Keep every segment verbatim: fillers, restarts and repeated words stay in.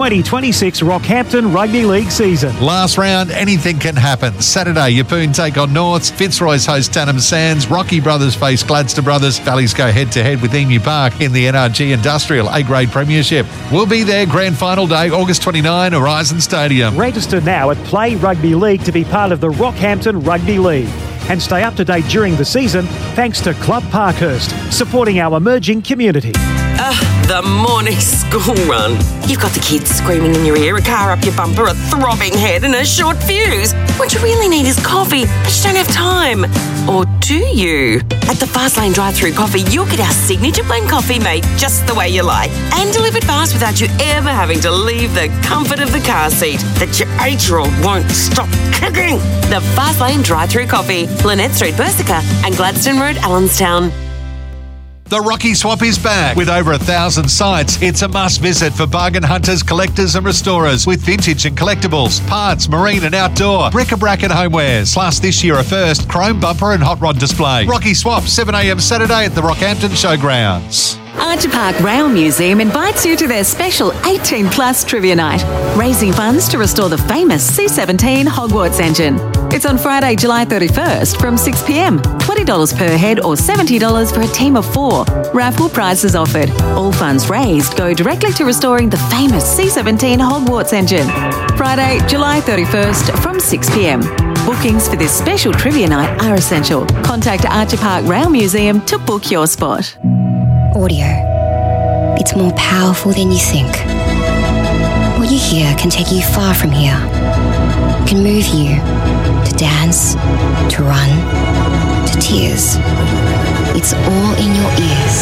twenty twenty-six Rockhampton Rugby League season. Last round, anything can happen. Saturday, Yeppoon take on Norths, Fitzroy's host Tannum Sands, Rocky Brothers face Gladstone Brothers, Valleys go head-to-head with Emu Park in the N R G Industrial A-grade premiership. We'll be there grand final day, August twenty-ninth, Horizon Stadium. Register now at Play Rugby League to be part of the Rockhampton Rugby League. And stay up to date during the season thanks to Club Parkhurst, supporting our emerging community. Ugh, the morning school run. You've got the kids screaming in your ear, a car up your bumper, a throbbing head and a short fuse. What you really need is coffee, but you don't have time. Or do you? At the Fastlane drive-thru coffee, you'll get our signature blend coffee made just the way you like and delivered fast without you ever having to leave the comfort of the car seat that your eight-year-old won't stop kicking. The Fastlane drive-thru coffee, Lynette Street, Persica and Gladstone Road, Allenstown. The Rocky Swap is back. With over a thousand sites, it's a must-visit for bargain hunters, collectors and restorers with vintage and collectibles, parts, marine and outdoor, bric-a-brac and homewares. Plus, this year a first, chrome bumper and hot rod display. Rocky Swap, seven a.m. Saturday at the Rockhampton Showgrounds. Archer Park Rail Museum invites you to their special eighteen plus Trivia Night, raising funds to restore the famous C seventeen Hogwarts engine. It's on Friday, July thirty-first from six p.m. twenty dollars per head or seventy dollars for a team of four. Raffle prizes offered. All funds raised go directly to restoring the famous C seventeen Hogwarts engine. Friday, July thirty-first from six p.m. Bookings for this special Trivia Night are essential. Contact Archer Park Rail Museum to book your spot. Audio. It's more powerful than you think. What you hear can take you far from here. It can move you to dance, to run, to tears. It's all in your ears.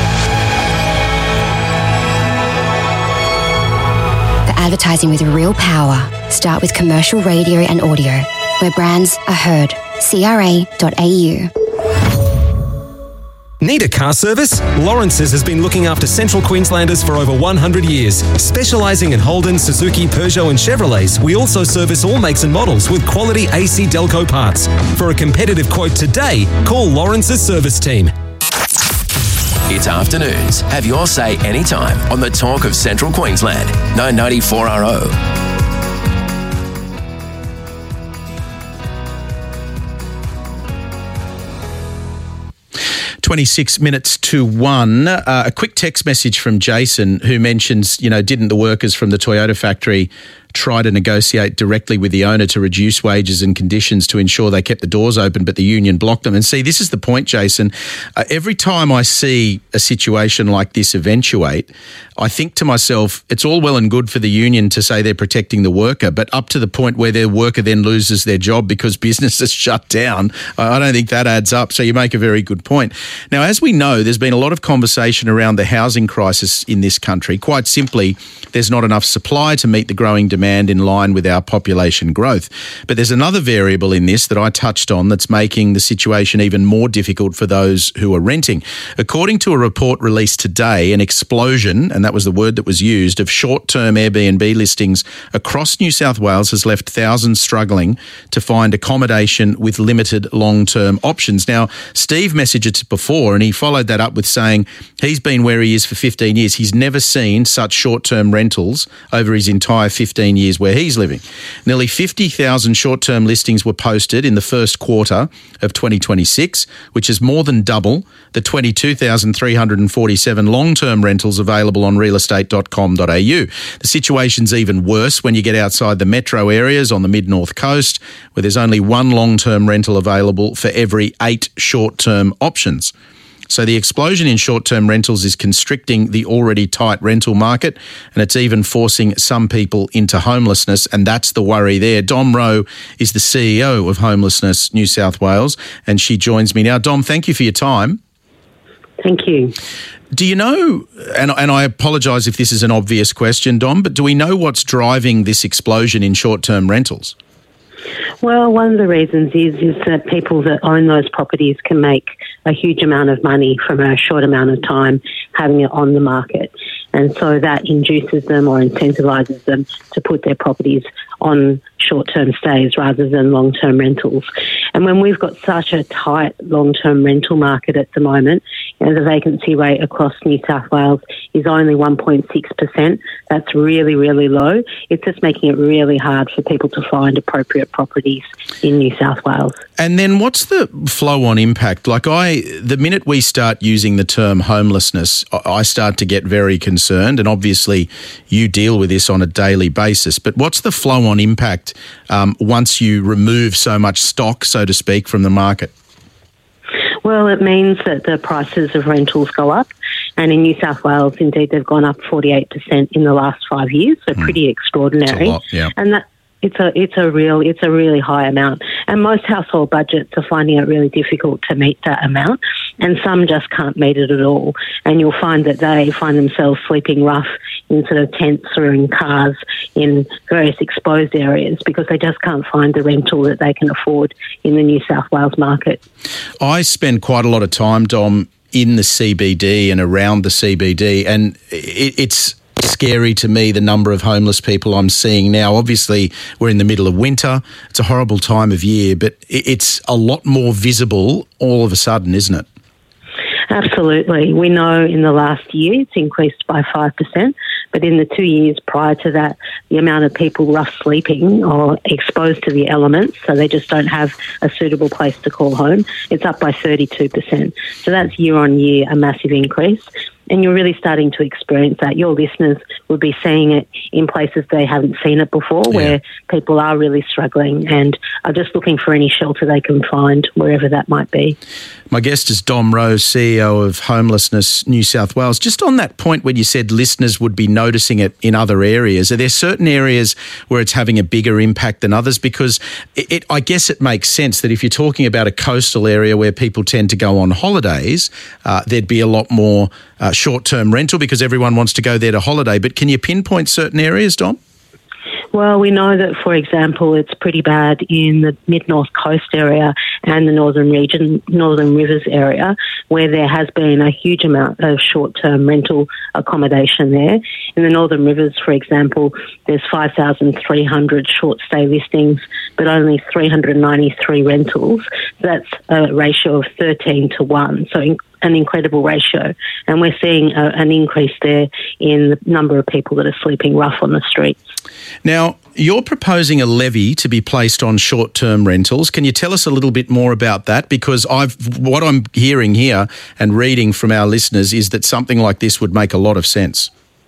The advertising with real power. Start with commercial radio and audio, where brands are heard. C R A dot A U. Need a car service? Lawrence's has been looking after Central Queenslanders for over one hundred years. Specialising in Holden, Suzuki, Peugeot and Chevrolets, we also service all makes and models with quality A C Delco parts. For a competitive quote today, call Lawrence's service team. It's afternoons. Have your say anytime on the talk of Central Queensland. nine ninety-four R O. twenty-six minutes to one. Uh, a quick text message from Jason, who mentions, you know, didn't the workers from the Toyota factory try to negotiate directly with the owner to reduce wages and conditions to ensure they kept the doors open, but the union blocked them? And see, this is the point, Jason. Uh, every time I see a situation like this eventuate, I think to myself, it's all well and good for the union to say they're protecting the worker, but up to the point where their worker then loses their job because business is shut down, I don't think that adds up. So you make a very good point. Now, as we know, there's been a lot of conversation around the housing crisis in this country. Quite simply, there's not enough supply to meet the growing demand in line with our population growth. But there's another variable in this that I touched on that's making the situation even more difficult for those who are renting. According to a report released today, an explosion, and that was the word that was used, of short-term Airbnb listings across New South Wales has left thousands struggling to find accommodation with limited long-term options. Now, Steve messaged it before, and he followed that up with saying he's been where he is for fifteen years. He's never seen such short-term rentals over his entire fifteen years where he's living. Nearly fifty thousand short-term listings were posted in the first quarter of twenty twenty-six, which is more than double the twenty-two thousand three hundred forty-seven long-term rentals available on real estate dot com dot a u. The situation's even worse when you get outside the metro areas on the mid-north coast, where there's only one long-term rental available for every eight short-term options. So the explosion in short-term rentals is constricting the already tight rental market, and it's even forcing some people into homelessness, and that's the worry there. Dom Rowe is the C E O of Homelessness New South Wales, and she joins me now. Dom, thank you for your time. Thank you. Do you know, and, and I apologise if this is an obvious question, Dom, but do we know what's driving this explosion in short-term rentals? Well, one of the reasons is is that people that own those properties can make a huge amount of money from a short amount of time having it on the market. And so that induces them or incentivises them to put their properties on short-term stays rather than long-term rentals. And when we've got such a tight long-term rental market at the moment, and the vacancy rate across New South Wales is only one point six percent. That's really, really low. It's just making it really hard for people to find appropriate properties in New South Wales. And then what's the flow-on impact? Like I, the minute we start using the term homelessness, I start to get very concerned, and obviously you deal with this on a daily basis, but what's the flow-on impact um, once you remove so much stock, so to speak, from the market? Well, it means that the prices of rentals go up, and in New South Wales, indeed, they've gone up forty-eight percent in the last five years, so mm. pretty extraordinary. It's a lot, yeah. And that It's a it's a real it's a really high amount, and most household budgets are finding it really difficult to meet that amount, and some just can't meet it at all. And you'll find that they find themselves sleeping rough in sort of tents or in cars in various exposed areas because they just can't find the rental that they can afford in the New South Wales market. I spend quite a lot of time, Dom, in the C B D and around the C B D, and it, it's scary to me, the number of homeless people I'm seeing now. Obviously, we're in the middle of winter. It's a horrible time of year, but it's a lot more visible all of a sudden, isn't it? Absolutely. We know in the last year it's increased by five percent, but in the two years prior to that, the amount of people rough sleeping or exposed to the elements, so they just don't have a suitable place to call home, it's up by thirty-two percent. So that's year on year a massive increase. And you're really starting to experience that. Your listeners will be seeing it in places they haven't seen it before, yeah. where people are really struggling and are just looking for any shelter they can find, wherever that might be. My guest is Dom Rose, C E O of Homelessness New South Wales. Just on that point when you said listeners would be noticing it in other areas, are there certain areas where it's having a bigger impact than others? Because it, it, I guess it makes sense that if you're talking about a coastal area where people tend to go on holidays, uh, there'd be a lot more uh, short-term rental because everyone wants to go there to holiday. But can you pinpoint certain areas, Dom? Well, we know that, for example, it's pretty bad in the mid-north coast area and the northern region, Northern Rivers area, where there has been a huge amount of short-term rental accommodation there. In the Northern Rivers, for example, there's five thousand three hundred short-stay listings, but only three hundred ninety-three rentals. That's a ratio of thirteen to one, so in- an incredible ratio. And we're seeing a, an increase there in the number of people that are sleeping rough on the streets. Now, you're proposing a levy to be placed on short-term rentals. Can you tell us a little bit more about that? Because I've what I'm hearing here and reading from our listeners is that something like this would make a lot of sense.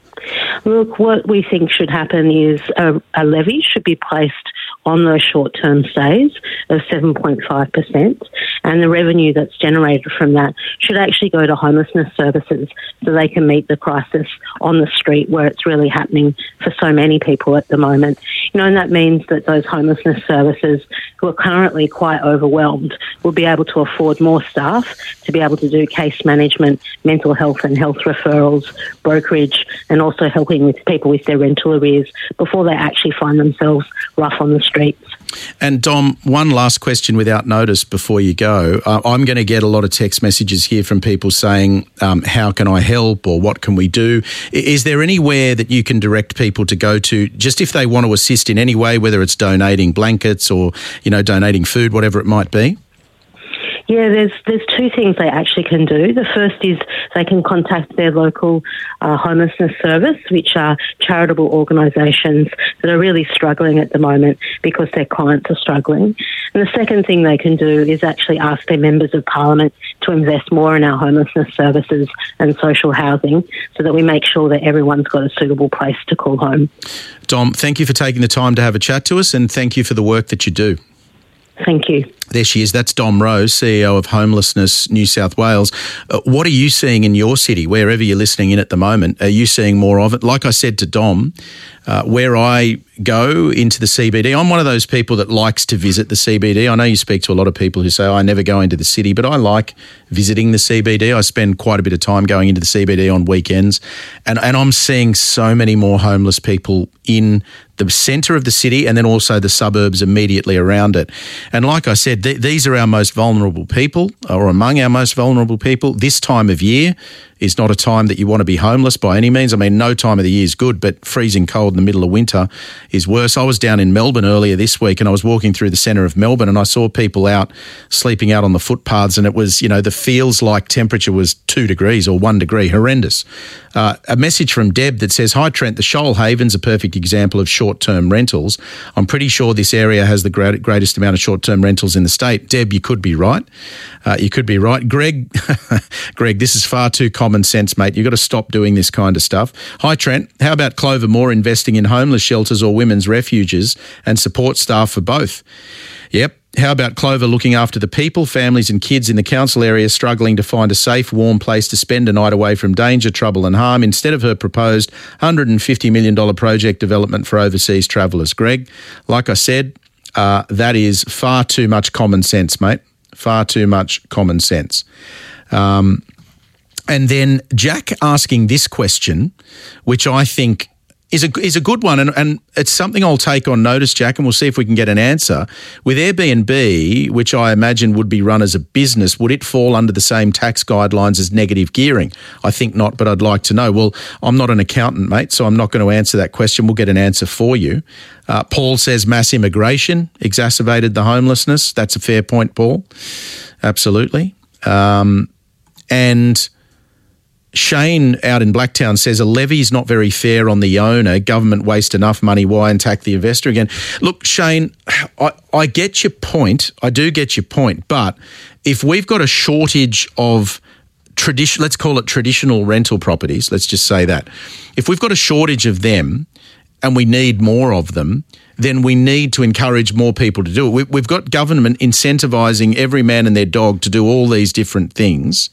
Look, what we think should happen is a, a levy should be placed on those short-term stays of seven point five percent, and the revenue that's generated from that should actually go to homelessness services so they can meet the crisis on the street where it's really happening for so many people at the moment. You know, and that means that those homelessness services who are currently quite overwhelmed will be able to afford more staff to be able to do case management, mental health and health referrals, brokerage, and also helping with people with their rental arrears before they actually find themselves rough on the streets. And Dom, one last question without notice before you go. Uh, I'm going to get a lot of text messages here from people saying, um, how can I help or what can we do? Is there anywhere that you can direct people to go to just if they want to assist in any way, whether it's donating blankets or, you know, donating food, whatever it might be? Yeah, there's there's two things they actually can do. The first is they can contact their local uh, homelessness service, which are charitable organisations that are really struggling at the moment because their clients are struggling. And the second thing they can do is actually ask their members of parliament to invest more in our homelessness services and social housing so that we make sure that everyone's got a suitable place to call home. Dom, thank you for taking the time to have a chat to us and thank you for the work that you do. Thank you. There she is. That's Dom Rose, C E O of Homelessness New South Wales. Uh, what are you seeing in your city, wherever you're listening in at the moment? Are you seeing more of it? Like I said to Dom, uh, where I go into the C B D, I'm one of those people that likes to visit the C B D. I know you speak to a lot of people who say, oh, I never go into the city, but I like visiting the C B D. I spend quite a bit of time going into the C B D on weekends, and, and I'm seeing so many more homeless people in the centre of the city and then also the suburbs immediately around it. And like I said, th- these are our most vulnerable people or among our most vulnerable people this time of year. is not a time that you want to be homeless by any means. I mean, no time of the year is good, but freezing cold in the middle of winter is worse. I was down in Melbourne earlier this week and I was walking through the centre of Melbourne and I saw people out sleeping out on the footpaths, and it was, you know, the feels like temperature was two degrees or one degree, horrendous. Uh, a message from Deb that says, "Hi Trent, the Shoalhaven's a perfect example of short-term rentals. I'm pretty sure this area has the great, greatest amount of short-term rentals in the state." Deb, you could be right. Uh, you could be right. Greg, Greg, this is far too common sense, mate. You've got to stop doing this kind of stuff. Hi, Trent. How about Clover Moore investing in homeless shelters or women's refuges and support staff for both? Yep. How about Clover looking after the people, families and kids in the council area struggling to find a safe, warm place to spend a night away from danger, trouble and harm instead of her proposed one hundred fifty million dollars project development for overseas travellers? Greg, like I said, uh, that is far too much common sense, mate. Far too much common sense. Um, and then Jack asking this question, which I think is a is a good one, and, and it's something I'll take on notice, Jack, and we'll see if we can get an answer. With Airbnb, which I imagine would be run as a business, would it fall under the same tax guidelines as negative gearing? I think not, but I'd like to know. Well, I'm not an accountant, mate, so I'm not going to answer that question. We'll get an answer for you. Uh, Paul says mass immigration exacerbated the homelessness. That's a fair point, Paul. Absolutely. Um, and Shane out in Blacktown says a levy is not very fair on the owner. Government waste enough money. Why attack the investor again? Look, Shane, I, I get your point. I do get your point. But if we've got a shortage of tradition, let's call it traditional rental properties, let's just say that. If we've got a shortage of them and we need more of them, then we need to encourage more people to do it. We, we've got government incentivising every man and their dog to do all these different things.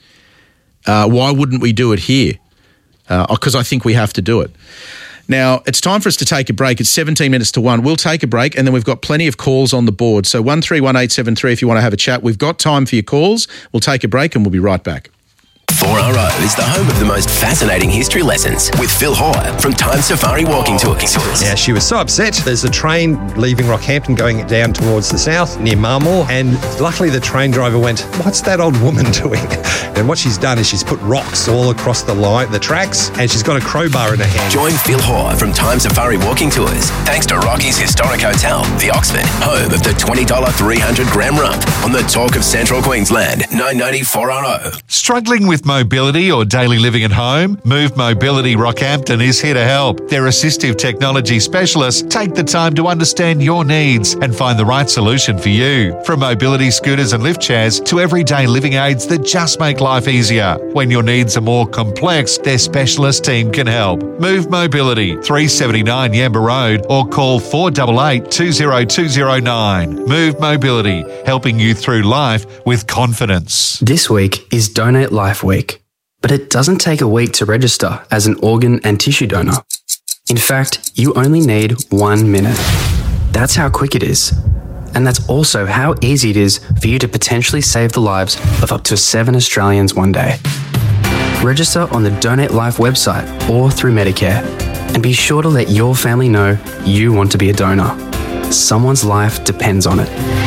Uh, why wouldn't we do it here? Because uh, I think we have to do it. Now, it's time for us to take a break. It's seventeen minutes to one. We'll take a break and then we've got plenty of calls on the board. So one three one eight seven three if you want to have a chat. We've got time for your calls. We'll take a break and we'll be right back. four R O is the home of the most fascinating history lessons with Phil Hoare from Time Safari Walking Tours. Yeah, she was so upset. There's a train leaving Rockhampton going down towards the south near Marmore, and luckily the train driver went, "What's that old woman doing?" And what she's done is she's put rocks all across the line, the tracks, and she's got a crowbar in her hand. Join Phil Hoare from Time Safari Walking Tours thanks to Rocky's Historic Hotel, the Oxford, home of the twenty dollars three hundred gram rump on the Talk of Central Queensland, nine ninety four R O. Struggling with mobility or daily living at home? Move Mobility Rockhampton is here to help. Their assistive technology specialists take the time to understand your needs and find the right solution for you. From mobility scooters and lift chairs to everyday living aids that just make life easier. When your needs are more complex, their specialist team can help. Move Mobility, three seventy-nine Yamba Road, or call four eight eight, two zero two zero nine. Move Mobility, helping you through life with confidence. This week is Donate Life Week. But it doesn't take a week to register as an organ and tissue donor. In fact, you only need one minute. That's how quick it is. And that's also how easy it is for you to potentially save the lives of up to seven Australians one day. Register on the Donate Life website or through Medicare. And be sure to let your family know you want to be a donor. Someone's life depends on it.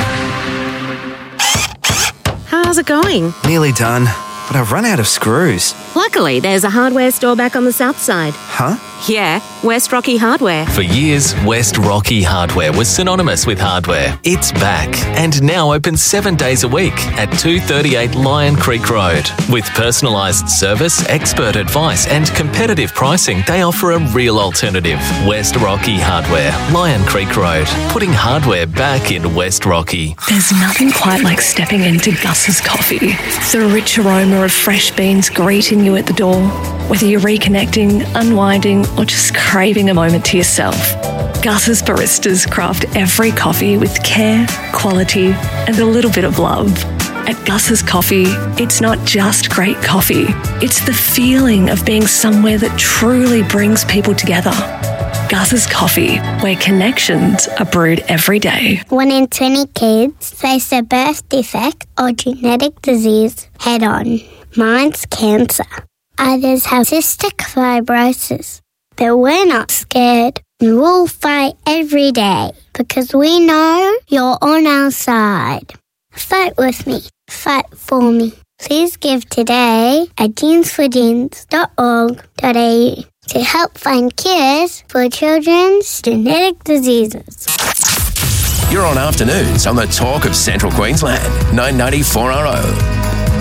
How's it going? Nearly done. But I've run out of screws. Luckily, there's a hardware store back on the south side. Huh? Yeah, West Rocky Hardware. For years, West Rocky Hardware was synonymous with hardware. It's back and now open seven days a week at two thirty-eight Lion Creek Road. With personalised service, expert advice and competitive pricing, they offer a real alternative. West Rocky Hardware, Lion Creek Road, putting hardware back in West Rocky. There's nothing quite like stepping into Gus's Coffee. The rich aroma of fresh beans greeting you at the door. Whether you're reconnecting, unwinding, or just craving a moment to yourself, Gus's baristas craft every coffee with care, quality, and a little bit of love. At Gus's Coffee, it's not just great coffee, it's the feeling of being somewhere that truly brings people together. Gus's Coffee, where connections are brewed every day. One in twenty kids face a birth defect or genetic disease head on. Mine's cancer. Others have cystic fibrosis. But we're not scared. We'll fight every day because we know you're on our side. Fight with me. Fight for me. Please give today at jeans for jeans dot org dot a u to help find cures for children's genetic diseases. You're on afternoons on the Talk of Central Queensland, nine ninety-four R O.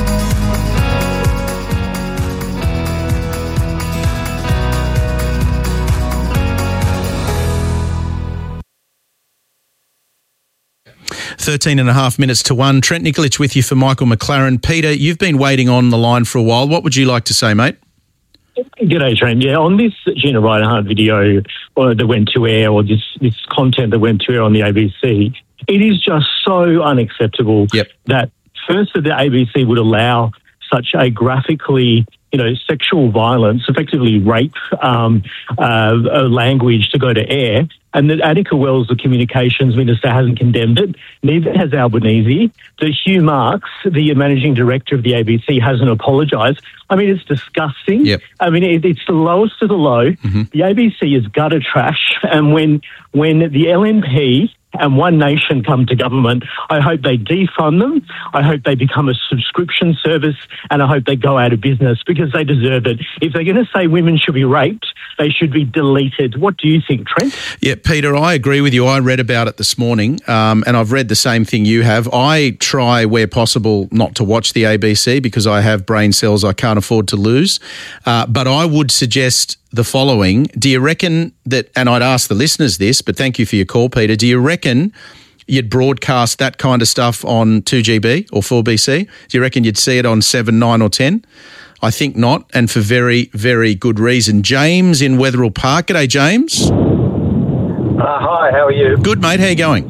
thirteen and a half minutes to one. Trent Nikolic with you for Michael McLaren. Peter, you've been waiting on the line for a while. What would you like to say, mate? G'day, Trent. Yeah, on this Gina Rinehart video or that went to air, or this, this content that went to air on the A B C, it is just so unacceptable yep. that first that the A B C would allow such a graphically, you know, sexual violence, effectively rape um, uh, language to go to air, and that Annika Wells, the communications minister, hasn't condemned it. Neither has Albanese. The Hugh Marks, the managing director of the A B C, hasn't apologised. I mean, it's disgusting. Yep. I mean, it, it's the lowest of the low. Mm-hmm. The A B C is gutter trash, and when when the L N P and One Nation come to government, I hope they defund them, I hope they become a subscription service, and I hope they go out of business because they deserve it. If they're going to say women should be raped, they should be deleted. What do you think, Trent? Yeah, Peter, I agree with you. I read about it this morning, um, and I've read the same thing you have. I try, where possible, not to watch the A B C because I have brain cells I can't afford to lose. Uh, but I would suggest the following. Do you reckon that, and I'd ask the listeners this, but thank you for your call, Peter, do you reckon you'd broadcast that kind of stuff on two G B or four B C? Do you reckon you'd see it on seven, nine or ten? I think not, and for very, very good reason. James in Wetherill Park. G'day, James. Uh, hi, how are you? Good, mate. How are you going?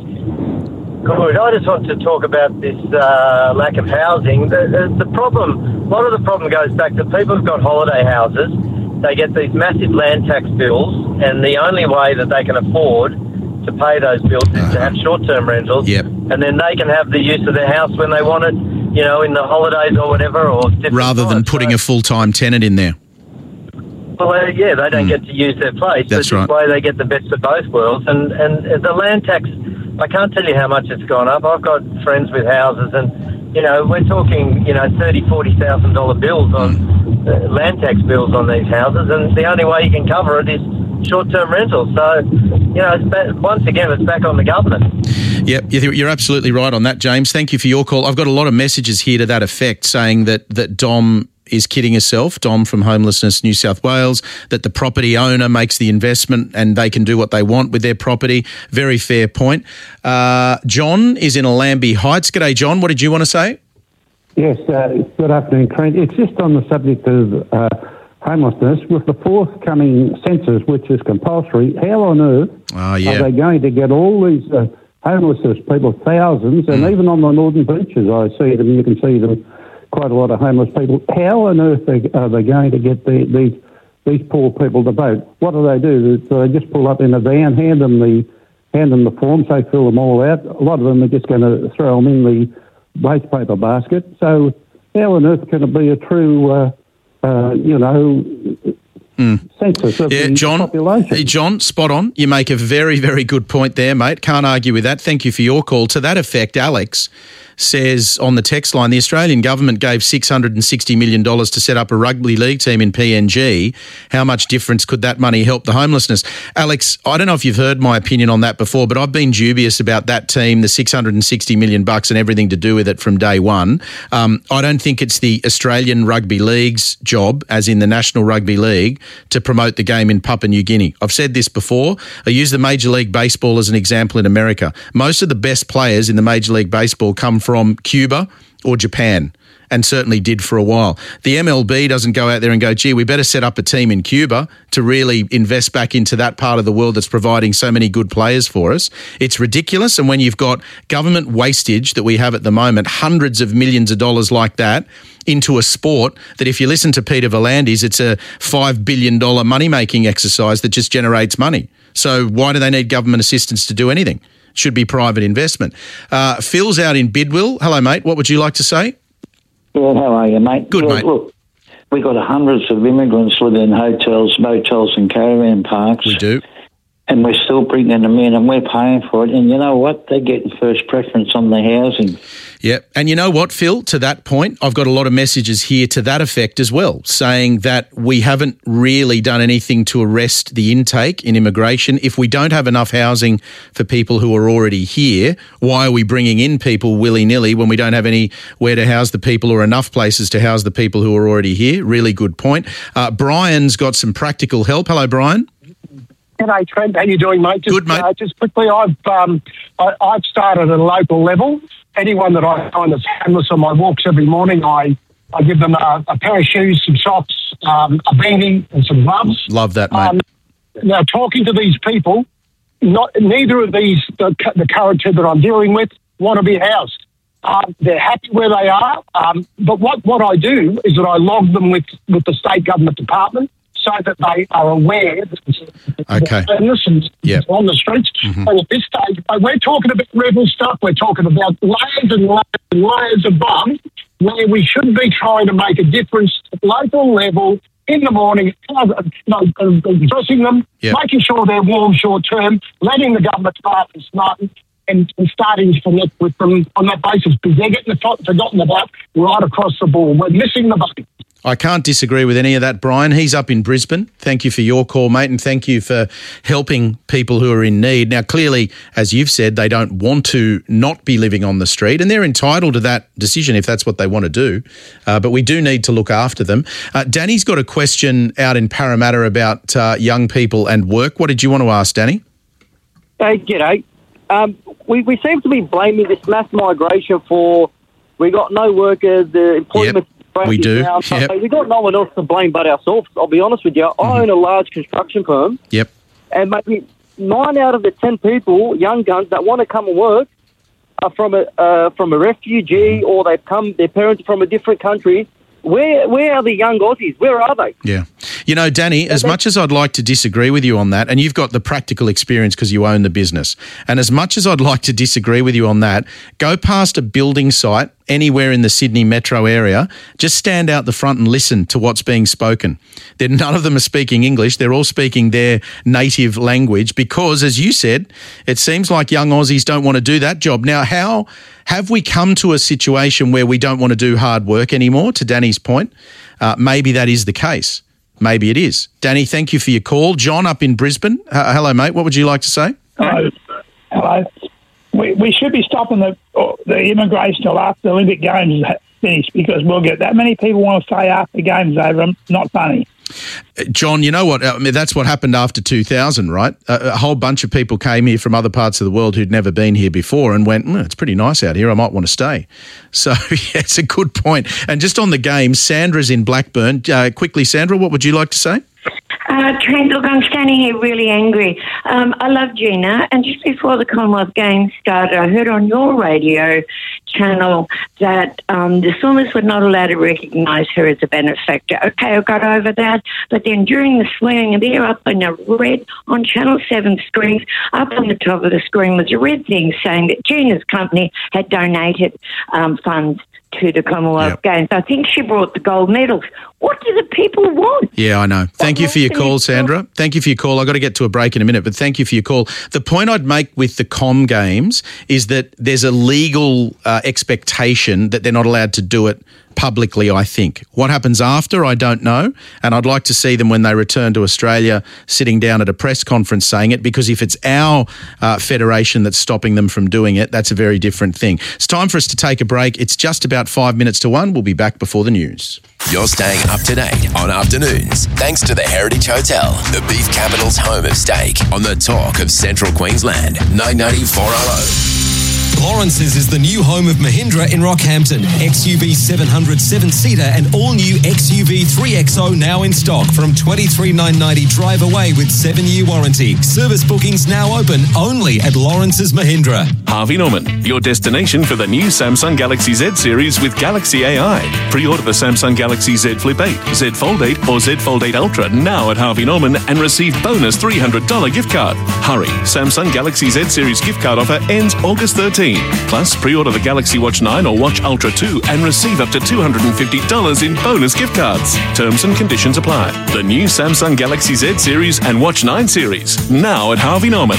Good. I just want to talk about this uh, lack of housing. The, the, the problem, a lot of the problem goes back to people who've got holiday houses. They get these massive land tax bills, and the only way that they can afford to pay those bills is to have short-term rentals, yep. and then they can have the use of their house when they want it, you know, in the holidays or whatever. Or rather than putting so, a full-time tenant in there. Well, uh, yeah, they don't mm. get to use their place. That's but right. This way they get the best of both worlds. And, and the land tax, I can't tell you how much it's gone up. I've got friends with houses and, you know, we're talking, you know, thirty thousand dollars, forty thousand dollars bills on mm. uh, land tax bills on these houses, and the only way you can cover it is short-term rentals. So, you know, it's ba- once again, it's back on the government. Yep, you're absolutely right on that, James. Thank you for your call. I've got a lot of messages here to that effect saying that that Dom is kidding herself, Dom from Homelessness New South Wales, that the property owner makes the investment and they can do what they want with their property. Very fair point. Uh, John is in Allambie Heights. G'day, John. What did you want to say? Yes, uh, good afternoon, Trent. It's just on the subject of uh, homelessness. With the forthcoming census, which is compulsory, how on earth oh, yeah. are they going to get all these uh, homelessness people, thousands, and mm. even on the northern beaches I see them, you can see them, quite a lot of homeless people. How on earth are they going to get the, these these poor people to vote? What do they do? Do they just pull up in a van, hand them the hand them the forms, they fill them all out? A lot of them are just going to throw them in the waste paper basket. So how on earth can it be a true, uh, uh, you know, Mm. census of yeah, the John, population? John, spot on. You make a very, very good point there, mate. Can't argue with that. Thank you for your call. To that effect, Alex says on the text line, the Australian government gave six hundred sixty million dollars to set up a rugby league team in P N G. How much difference could that money help the homelessness? Alex, I don't know if you've heard my opinion on that before, but I've been dubious about that team, the six hundred sixty million bucks and everything to do with it from day one. Um, I don't think it's the Australian Rugby League's job, as in the National Rugby League, to promote the game in Papua New Guinea. I've said this before. I use the Major League Baseball as an example in America. Most of the best players in the Major League Baseball come from Cuba or Japan, and certainly did for a while. The M L B doesn't go out there and go, gee, we better set up a team in Cuba to really invest back into that part of the world that's providing so many good players for us. It's ridiculous. And when you've got government wastage that we have at the moment, hundreds of millions of dollars like that, into a sport that, if you listen to Peter V'landys, it's a five billion dollars money-making exercise that just generates money. So why do they need government assistance to do anything? It should be private investment. Uh, Phil's out in Bidwell. Hello, mate. What would you like to say? Yeah, how are you, mate? Good, yeah, mate. Look, we've got hundreds of immigrants living in hotels, motels and caravan parks. We do. and we're still bringing them in and we're paying for it. And you know what? They're getting first preference on the housing. Yeah. And you know what, Phil, to that point, I've got a lot of messages here to that effect as well, saying that we haven't really done anything to arrest the intake in immigration. If we don't have enough housing for people who are already here, why are we bringing in people willy-nilly when we don't have anywhere to house the people or enough places to house the people who are already here? Really good point. Uh, Brian's got some practical help. Hello, Brian. G'day, Trent. How you doing, mate? Just, Good, mate. Uh, just quickly, I've um, I, I've started at a local level. Anyone that I find that's homeless on my walks every morning, I, I give them a, a pair of shoes, some socks, um, a beanie and some gloves. Love that, mate. Um, now, talking to these people, not neither of these, the, the current two that I'm dealing with, want to be housed. Um, they're happy where they are, um, but what, what I do is that I log them with, with the state government department, so that they are aware that okay. homeless and yep. on the streets. Mm-hmm. And at this stage, we're talking about rebel stuff. We're talking about layers and layers and layers above where we should be trying to make a difference at local level in the morning, uh, no, uh, dressing them, yep. making sure they're warm short term, letting the government departments know, and, and starting to connect with them on that basis, because they're getting the forgotten about right across the board. We're missing the boat. I can't disagree with any of that, Brian. He's up in Brisbane. Thank you for your call, mate, and thank you for helping people who are in need. Now, clearly, as you've said, they don't want to not be living on the street, and they're entitled to that decision if that's what they want to do. Uh, but we do need to look after them. Uh, Danny's got a question out in Parramatta about uh, young people and work. What did you want to ask, Danny? Hey, g'day. Um, we, we seem to be blaming this mass migration for we got no workers, the employment... Yep. We do. Yep. We've got no one else to blame but ourselves, I'll be honest with you. Mm-hmm. I own a large construction firm. Yep. And maybe nine out of the ten people, young guns, that want to come and work are from a uh, from a refugee or they've come, their parents are from a different country. Where where are the young Aussies? Where are they? Yeah. You know, Danny, as much as I'd like to disagree with you on that, and you've got the practical experience because you own the business, and as much as I'd like to disagree with you on that, go past a building site anywhere in the Sydney metro area, just stand out the front and listen to what's being spoken. They're, none of them are speaking English. They're all speaking their native language because, as you said, it seems like young Aussies don't want to do that job. Now, how have we come to a situation where we don't want to do hard work anymore, to Danny's point? Uh, maybe that is the case. Maybe it is. Danny, thank you for your call. John up in Brisbane. Uh, hello, mate. What would you like to say? Hello. Hello. We, we should be stopping the the immigration till after the Olympic Games is finished because we'll get that many people want to stay after the game's over. Not funny. John, you know what? I mean, that's what happened after two thousand, right? A, a whole bunch of people came here from other parts of the world who'd never been here before and went, mm, it's pretty nice out here. I might want to stay. So, yeah, it's a good point. And just on the game, Sandra's in Blackburn. Uh, quickly, Sandra, what would you like to say? Uh, Trent, look, I'm standing here really angry. Um, I love Gina, and just before the Commonwealth Games started, I heard on your radio channel that um, the swimmers were not allowed to recognise her as a benefactor. Okay, I got over that, but then during the swimming, there up in a red, on Channel seven screens, up on the top of the screen was a red thing saying that Gina's company had donated um, funds to the Commonwealth yep. Games. I think she brought the gold medals. What do the people want? Yeah, I know. Thank you for your call, Sandra. Thank you for your call. I've got to get to a break in a minute, but thank you for your call. The point I'd make with the Com Games is that there's a legal uh, expectation that they're not allowed to do it publicly, I think. What happens after, I don't know, and I'd like to see them when they return to Australia sitting down at a press conference saying it, because if it's our uh, federation that's stopping them from doing it, that's a very different thing. It's time for us to take a break. It's just about five minutes to one. We'll be back before the news. You're staying up to date on afternoons thanks to the Heritage Hotel, the beef capital's home of steak, on the talk of Central Queensland, nine ninety-four R O. Lawrence's is the new home of Mahindra in Rockhampton. X U V seven hundred seven-seater and all-new X U V three X O now in stock from twenty-three thousand nine hundred ninety dollars drive away with seven-year warranty. Service bookings now open only at Lawrence's Mahindra. Harvey Norman, your destination for the new Samsung Galaxy Z series with Galaxy A I. Pre-order the Samsung Galaxy Z Flip eight, Z Fold eight or Z Fold eight Ultra now at Harvey Norman and receive bonus three hundred dollars gift card. Hurry, Samsung Galaxy Z series gift card offer ends August thirteenth. eighteen. Plus, pre-order the Galaxy Watch nine or Watch Ultra two and receive up to two hundred fifty dollars in bonus gift cards. Terms and conditions apply. The new Samsung Galaxy Z series and Watch nine series, now at Harvey Norman.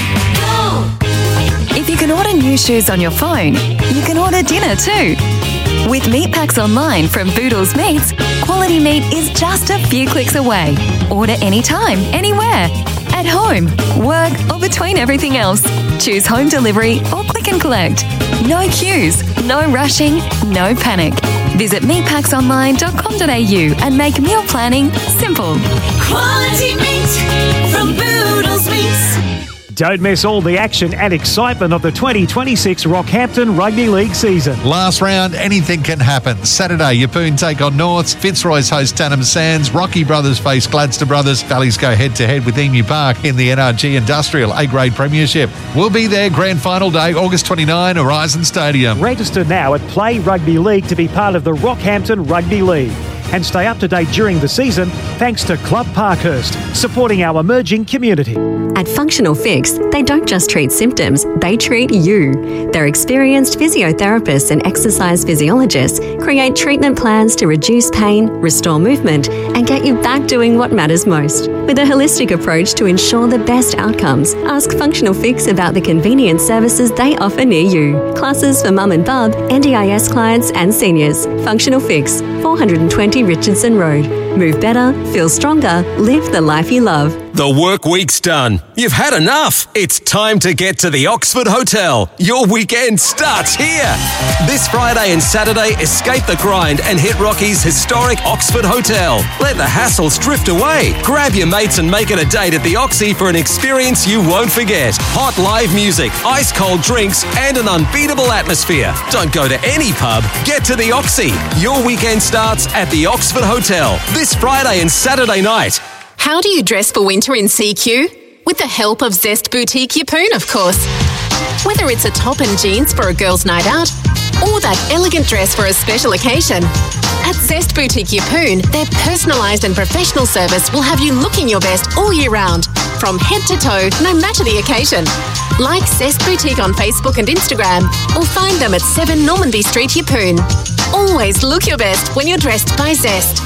If you can order new shoes on your phone, you can order dinner too. With Meat Packs Online from Boodles Meats, quality meat is just a few clicks away. Order anytime, anywhere. At home, work, or between everything else. Choose home delivery or click and collect. No queues, no rushing, no panic. Visit meat packs online dot com dot a u and make meal planning simple. Quality meat from Boodles Meats. Don't miss all the action and excitement of the twenty twenty-six Rockhampton Rugby League season. Last round, anything can happen. Saturday, Yeppoon take on Norths, Fitzroy's host Tannum Sands, Rocky Brothers face Gladstone Brothers, Valleys go head-to-head with Emu Park in the N R G Industrial A-grade premiership. We'll be there grand final day, August twenty-ninth, Horizon Stadium. Register now at Play Rugby League to be part of the Rockhampton Rugby League. And stay up to date during the season thanks to Club Parkhurst, supporting our emerging community. At Functional Fix, they don't just treat symptoms, they treat you. Their experienced physiotherapists and exercise physiologists create treatment plans to reduce pain, restore movement, and get you back doing what matters most. With a holistic approach to ensure the best outcomes, ask Functional Fix about the convenient services they offer near you. Classes for mum and bub, N D I S clients and seniors. Functional Fix, four twenty Richardson Road. Move better, feel stronger, live the life you love. The work week's done. You've had enough. It's time to get to the Oxford Hotel. Your weekend starts here. This Friday and Saturday, escape the grind and hit Rocky's historic Oxford Hotel. Let the hassles drift away. Grab your mates and make it a date at the Oxy for an experience you won't forget. Hot live music, ice cold drinks, and an unbeatable atmosphere. Don't go to any pub. Get to the Oxy. Your weekend starts at the Oxford Hotel this Friday and Saturday night. How do you dress for winter in C Q? With the help of Zest Boutique Yeppoon, of course. Whether it's a top and jeans for a girl's night out or that elegant dress for a special occasion, at Zest Boutique Yeppoon, their personalised and professional service will have you looking your best all year round, from head to toe, no matter the occasion. Like Zest Boutique on Facebook and Instagram, or find them at seven Normanby Street, Yeppoon. Always look your best when you're dressed by Zest.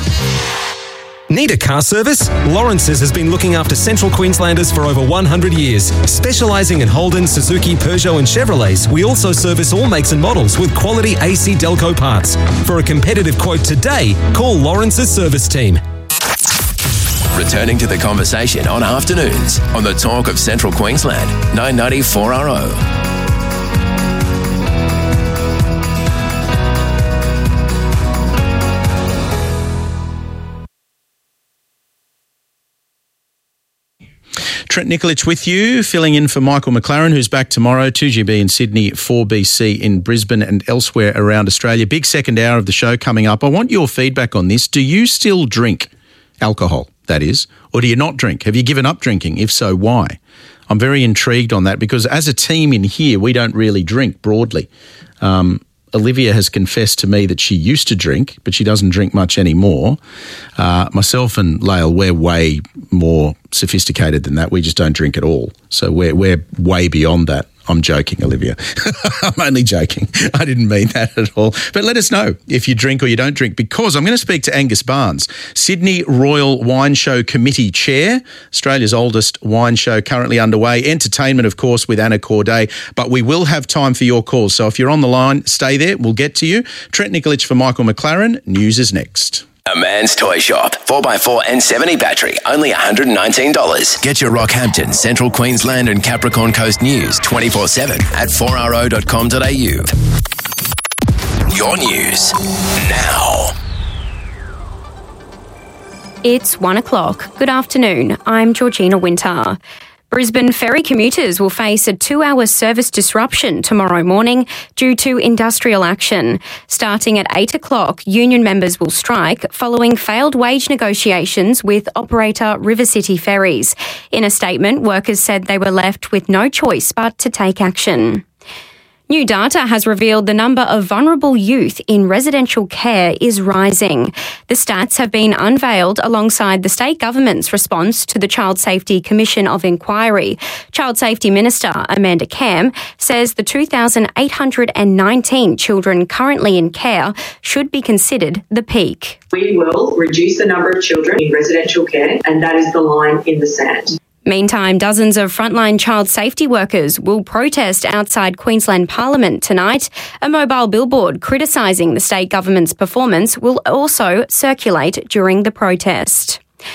Need a car service? Lawrence's has been looking after Central Queenslanders for over one hundred years. Specialising in Holden, Suzuki, Peugeot and Chevrolets, we also service all makes and models with quality A C Delco parts. For a competitive quote today, call Lawrence's service team. Returning to the conversation on afternoons on the Talk of Central Queensland, nine ninety four R O. Trent Nikolic with you, filling in for Michael McLaren, who's back tomorrow, two G B in Sydney, four B C in Brisbane and elsewhere around Australia. Big second hour of the show coming up. I want your feedback on this. Do you still drink alcohol, that is, or do you not drink? Have you given up drinking? If so, why? I'm very intrigued on that because as a team in here, we don't really drink broadly. Um, Olivia has confessed to me that she used to drink, but she doesn't drink much anymore. Uh, myself and Lael, we're way more sophisticated than that. We just don't drink at all. So we're we're way beyond that. I'm joking, Olivia. I'm only joking. I didn't mean that at all. But let us know if you drink or you don't drink, because I'm going to speak to Angus Barnes, Sydney Royal Wine Show Committee Chair, Australia's oldest wine show currently underway. Entertainment, of course, with Anna Corday. But we will have time for your calls. So if you're on the line, stay there. We'll get to you. Trent Nikolic for Michael McLaren. News is next. A Man's Toy Shop. four by four and seventy battery. Only one hundred nineteen dollars. Get your Rockhampton, Central Queensland and Capricorn Coast news twenty-four seven at four r o dot com dot a u. Your news now. It's one o'clock. Good afternoon. I'm Georgina Winter. Brisbane ferry commuters will face a two-hour service disruption tomorrow morning due to industrial action. Starting at eight o'clock, union members will strike following failed wage negotiations with operator River City Ferries. In a statement, workers said they were left with no choice but to take action. New data has revealed the number of vulnerable youth in residential care is rising. The stats have been unveiled alongside the state government's response to the Child Safety Commission of Inquiry. Child Safety Minister Amanda Cam says the two thousand eight hundred nineteen children currently in care should be considered the peak. We will reduce the number of children in residential care, and that is the line in the sand. Meantime, dozens of frontline child safety workers will protest outside Queensland Parliament tonight. A mobile billboard criticising the state government's performance will also circulate during the protest.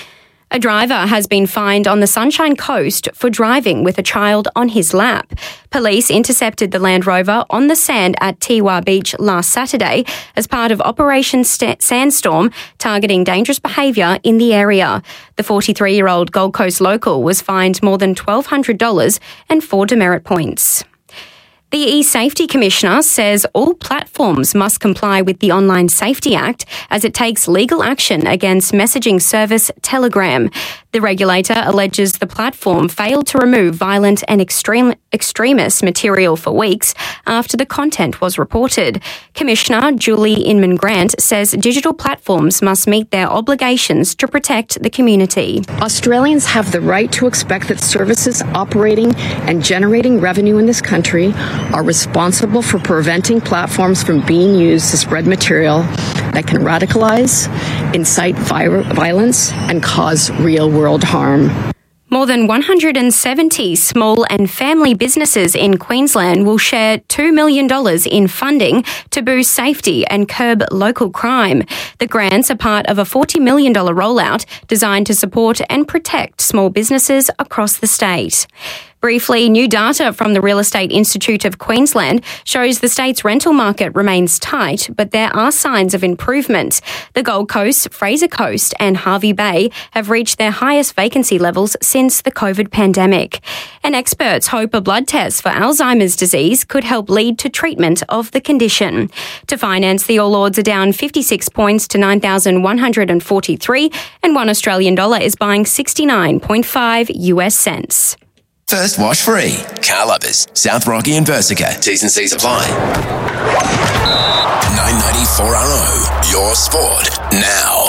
A driver has been fined on the Sunshine Coast for driving with a child on his lap. Police intercepted the Land Rover on the sand at Tiwa Beach last Saturday as part of Operation St- Sandstorm, targeting dangerous behaviour in the area. The forty-three-year-old Gold Coast local was fined more than twelve hundred dollars and four demerit points. The E-Safety Commissioner says all platforms must comply with the Online Safety Act as it takes legal action against messaging service Telegram. The regulator alleges the platform failed to remove violent and extreme, extremist material for weeks after the content was reported. Commissioner Julie Inman-Grant says digital platforms must meet their obligations to protect the community. Australians have the right to expect that services operating and generating revenue in this country are responsible for preventing platforms from being used to spread material that can radicalize, incite vi- violence, and cause real-world harm. More than one hundred seventy small and family businesses in Queensland will share two million dollars in funding to boost safety and curb local crime. The grants are part of a forty million dollars rollout designed to support and protect small businesses across the state. Briefly, new data from the Real Estate Institute of Queensland shows the state's rental market remains tight, but there are signs of improvement. The Gold Coast, Fraser Coast and Hervey Bay have reached their highest vacancy levels since the COVID pandemic. And experts hope a blood test for Alzheimer's disease could help lead to treatment of the condition. To finance, the All Ords are down fifty-six points to nine thousand one hundred forty-three, and one Australian dollar is buying sixty-nine point five US cents. First wash free. Car Lovers, South Rocky and Versica. T's and C's apply. nine ninety-four R O, your sport now.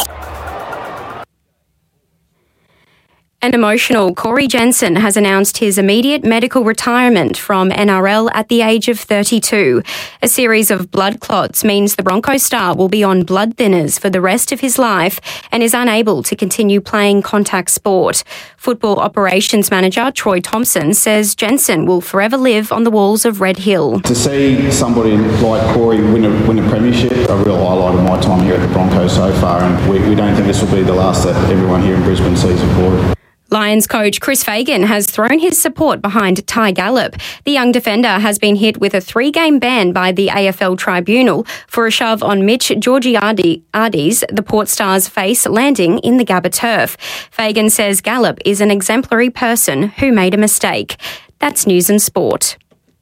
And emotional, Corey Jensen has announced his immediate medical retirement from N R L at the age of thirty-two. A series of blood clots means the Broncos star will be on blood thinners for the rest of his life and is unable to continue playing contact sport. Football operations manager Troy Thompson says Jensen will forever live on the walls of Red Hill. To see somebody like Corey win a, win a premiership, a real highlight of my time here at the Broncos so far, and we, we don't think this will be the last that everyone here in Brisbane sees of Corey. Lions coach Chris Fagan has thrown his support behind Ty Gallup. The young defender has been hit with a three-game ban by the A F L Tribunal for a shove on Mitch Georgiades, the Port Star's face, landing in the Gabba turf. Fagan says Gallup is an exemplary person who made a mistake. That's News and Sport.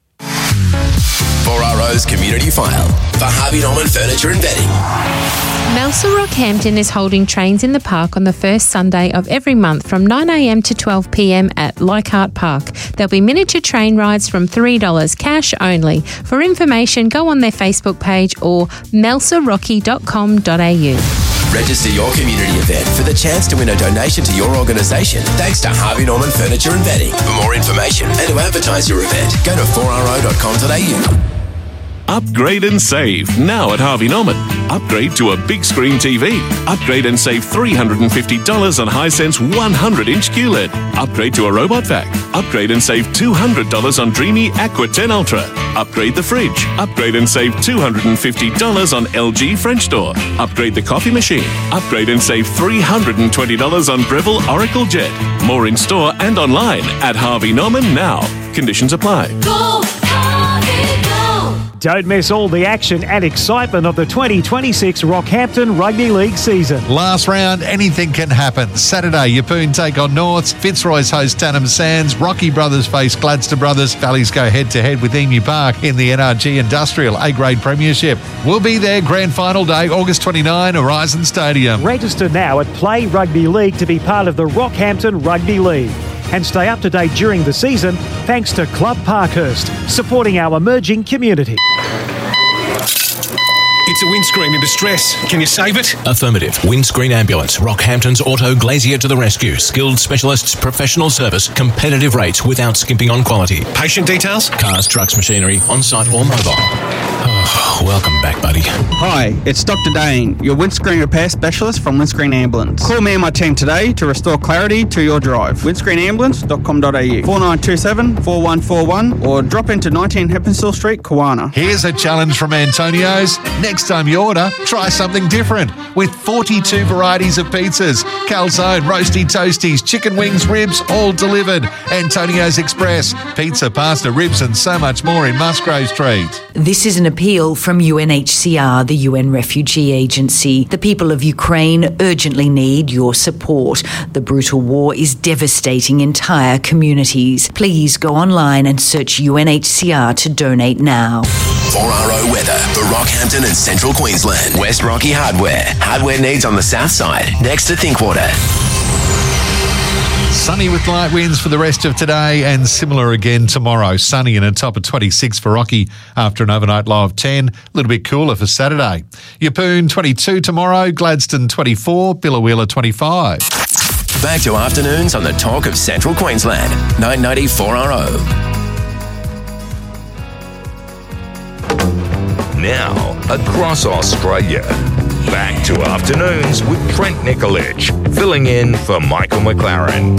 four R O's Community File for Harvey Norman Furniture and Bedding. Melsa Rockhampton is holding Trains in the Park on the first Sunday of every month from nine a m to twelve p m at Leichhardt Park. There'll be miniature train rides from three dollars cash only. For information, go on their Facebook page or melsa rocky dot com dot a u. Register your community event for the chance to win a donation to your organisation thanks to Harvey Norman Furniture and Bedding. For more information and to advertise your event, go to four r o dot com dot a u. Upgrade and save now at Harvey Norman. Upgrade to a big screen T V. Upgrade and save three hundred fifty dollars on Hisense one hundred inch Q L E D. Upgrade to a robot vac. Upgrade and save two hundred dollars on Dreamy Aqua ten Ultra. Upgrade the fridge. Upgrade and save two hundred fifty dollars on L G French door. Upgrade the coffee machine. Upgrade and save three hundred twenty dollars on Breville Oracle Jet. More in store and online at Harvey Norman now. Conditions apply. Go, Harvey, go! Don't miss all the action and excitement of the twenty twenty-six Rockhampton Rugby League season. Last round, anything can happen. Saturday, Yeppoon take on Norths, Fitzroy's host Tannum Sands, Rocky Brothers face Gladstone Brothers, Valleys go head-to-head with Emu Park in the N R G Industrial A-Grade Premiership. We'll be there grand final day, August twenty-ninth, Horizon Stadium. Register now at Play Rugby League to be part of the Rockhampton Rugby League. And stay up to date during the season thanks to Club Parkhurst, supporting our emerging community. It's a windscreen in distress. Can you save it? Affirmative. Windscreen Ambulance. Rockhampton's Auto Glazier to the rescue. Skilled specialists, professional service, competitive rates without skimping on quality. Patient details? Cars, trucks, machinery, on-site or mobile. Oh, welcome back, buddy. Hi, it's Doctor Dane, your windscreen repair specialist from Windscreen Ambulance. Call me and my team today to restore clarity to your drive. windscreen ambulance dot com dot a u, four nine two seven, four one four one, or drop into nineteen Heppenstall Street, Kawana. Here's a challenge from Antonio's. Next time you order, try something different with forty-two varieties of pizzas, calzone, roasty toasties, chicken wings, ribs, all delivered. Antonio's Express, pizza, pasta, ribs and so much more in Musgrave Street. This is an appeal from U N H C R, the U N Refugee Agency. The people of Ukraine urgently need your support. The brutal war is devastating entire communities. Please go online and search U N H C R to donate now. four R O weather for Rockhampton and Central Queensland. West Rocky Hardware. Hardware needs on the south side, next to Thinkwater. Sunny with light winds for the rest of today and similar again tomorrow. Sunny and a top of twenty-six for Rocky after an overnight low of ten. A little bit cooler for Saturday. Yeppoon twenty-two tomorrow, Gladstone twenty-four, Billawheeler twenty-five. Back to afternoons on the talk of Central Queensland. nine ninety four R O. Now, across Australia. Back to afternoons with Trent Nikolic, filling in for Michael McLaren.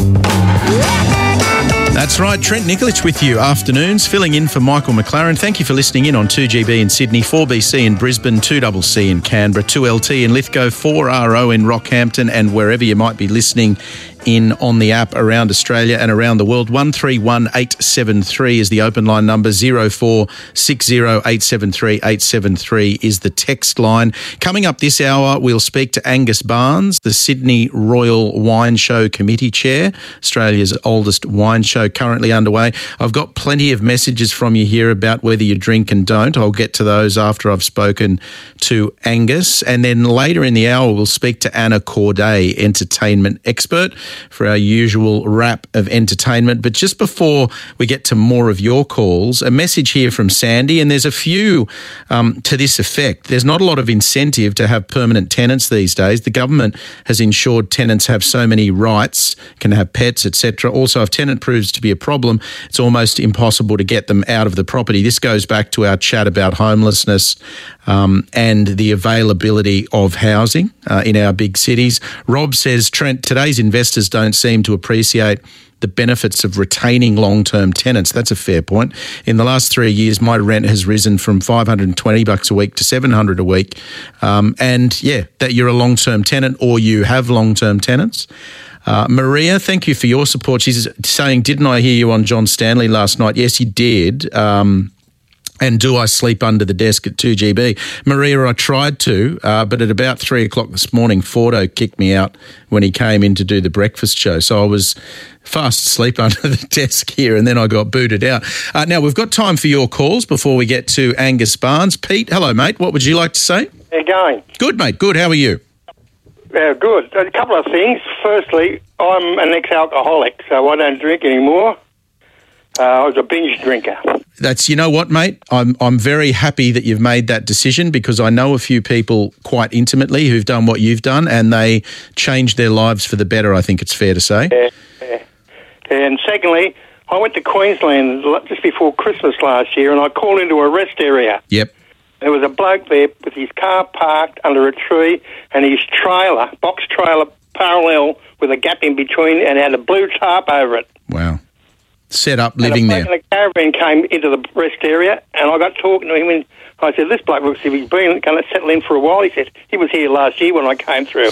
That's right, Trent Nikolic with you. Afternoons, filling in for Michael McLaren. Thank you for listening in on two G B in Sydney, four B C in Brisbane, two C C in Canberra, two L T in Lithgow, four R O in Rockhampton, and wherever you might be listening in on the app around Australia and around the world. one three one eight seven three is the open line number. zero four six zero eight seven three eight seven three is the text line. Coming up this hour, we'll speak to Angus Barnes, the Sydney Royal Wine Show Committee Chair, Australia's oldest wine show currently underway. I've got plenty of messages from you here about whether you drink and don't. I'll get to those after I've spoken to Angus. And then later in the hour, we'll speak to Anna Corday, entertainment expert, for our usual wrap of entertainment. But just before we get to more of your calls, a message here from Sandy, and there's a few um, to this effect. There's not a lot of incentive to have permanent tenants these days. The government has ensured tenants have so many rights, can have pets, et cetera. Also, if tenant proves to be a problem, it's almost impossible to get them out of the property. This goes back to our chat about homelessness um, and the availability of housing uh, in our big cities. Rob says, Trent, today's investors don't seem to appreciate the benefits of retaining long-term tenants. That's a fair point. In the last three years, my rent has risen from five hundred twenty bucks a week to seven hundred a week. Um, and yeah, that you're a long-term tenant or you have long-term tenants. Uh, Maria, thank you for your support. She's saying, didn't I hear you on John Stanley last night? Yes, you did. Um, And do I sleep under the desk at two G B? Maria, I tried to, uh, but at about three o'clock this morning, Fordo kicked me out when he came in to do the breakfast show. So I was fast asleep under the desk here, and then I got booted out. Uh, now, we've got time for your calls before we get to Angus Barnes. Pete, hello, mate. What would you like to say? How you going? Good, mate. Good. How are you? Yeah, good. A couple of things. Firstly, I'm an ex-alcoholic, so I don't drink anymore. Uh, I was a binge drinker. That's, you know what, mate? I'm I'm very happy that you've made that decision, because I know a few people quite intimately who've done what you've done, and they changed their lives for the better, I think it's fair to say. Yeah, yeah. And secondly, I went to Queensland just before Christmas last year, and I called into a rest area. Yep. There was a bloke there with his car parked under a tree and his trailer, box trailer, parallel with a gap in between, and had a blue tarp over it. Wow. Set up living there. And a caravan came into the rest area, and I got talking to him, and I said, this bloke looks as if he's been going to settle in for a while. He said, he was here last year when I came through.